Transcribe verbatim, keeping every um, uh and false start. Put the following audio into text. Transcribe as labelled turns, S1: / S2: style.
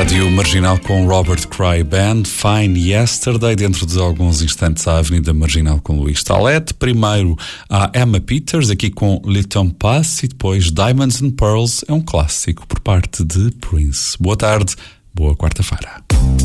S1: Rádio Marginal com Robert Cray Band, Fine Yesterday. Dentro de alguns instantes a Avenida Marginal com Luís Talete. Primeiro a Emma Peters aqui com Le Temps Passe e depois Diamonds and Pearls, é um clássico por parte de Prince. Boa tarde, boa quarta-feira.